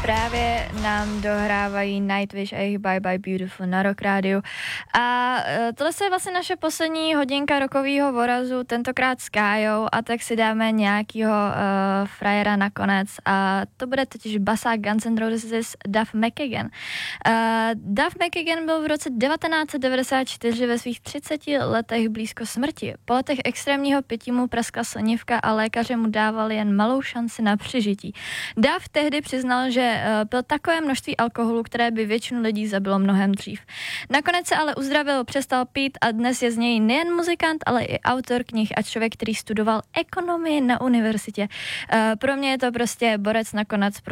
Právě nám dohrávají Nightwish a jejich Bye Bye Beautiful na Rock Rádiu. A tohle je vlastně naše poslední hodinka rokovýho vorazu, tentokrát s Kájou, a tak si dáme nějakýho frajera nakonec. A to bude totiž basák Guns N' Roses Duff McKagan. Duff McKagan byl v roce 1994 ve svých 30 letech blízko smrti. Po letech extrémního pití mu praskla slinivka a lékaře mu dávali jen malou šanci na přežití. Duff tehdy přiznal, že pil takové množství alkoholu, které by většinu lidí zabilo mnohem dřív. Nakonec se ale uzdravil, přestal pít a dnes je z něj nejen muzikant, ale i autor knih a člověk, který studoval ekonomii na univerzitě. Pro mě je to prostě borec nakonec.